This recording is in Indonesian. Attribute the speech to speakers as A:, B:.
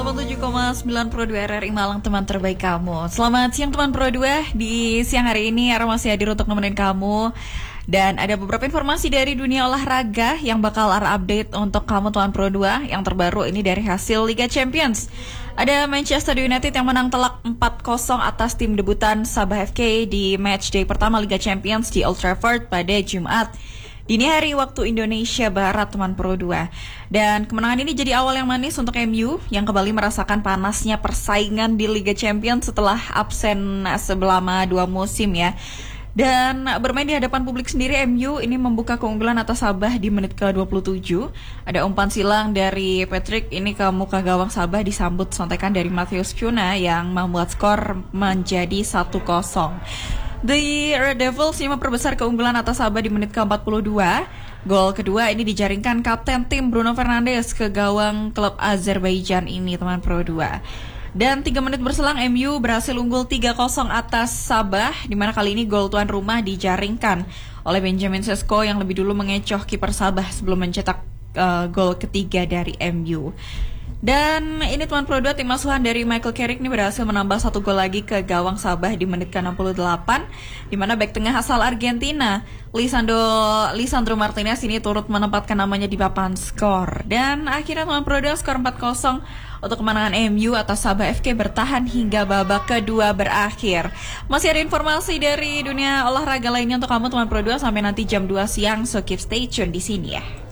A: 107,9 Pro 2 RRI Malang, teman terbaik kamu. Selamat siang teman Pro 2. Di siang hari ini Ara masih hadir untuk nemenin kamu. Dan ada beberapa informasi dari dunia olahraga yang bakal Ara update untuk kamu teman Pro 2. Yang terbaru ini dari hasil Liga Champions. Ada Manchester United yang menang telak 4-0 atas tim debutan Sabah FK di match day pertama Liga Champions di Old Trafford pada Jumat dini hari waktu Indonesia Barat, teman Pro 2. Dan kemenangan ini jadi awal yang manis untuk MU yang kembali merasakan panasnya persaingan di Liga Champions setelah absen selama 2 musim ya. Dan bermain di hadapan publik sendiri, MU ini membuka keunggulan atas Sabah di menit ke-27. Ada umpan silang dari Patrick ini ke muka gawang Sabah, disambut sontekan dari Matheus Cunha yang membuat skor menjadi 1-0. The Red Devils ini memperbesar keunggulan atas Sabah di menit ke-42. Gol kedua ini dijaringkan kapten tim Bruno Fernandes ke gawang klub Azerbaijan ini, teman Pro 2. Dan 3 menit berselang MU berhasil unggul 3-0 atas Sabah, di mana kali ini gol tuan rumah dijaringkan oleh Benjamin Sesko yang lebih dulu mengecoh kiper Sabah sebelum mencetak gol ketiga dari MU. Dan ini teman Pro 2, tim asuhan dari Michael Carrick ini berhasil menambah 1 gol lagi ke gawang Sabah di menit ke-68, di mana bek tengah asal Argentina Lisandro Martinez ini turut menempatkan namanya di papan skor. Dan akhirnya teman Pro 2, skor 4-0 untuk kemenangan MU atas Sabah FK bertahan hingga babak kedua berakhir. Masih ada informasi dari dunia olahraga lainnya untuk kamu teman Pro 2 sampai nanti jam 2 siang, so keep stay tune di sini ya.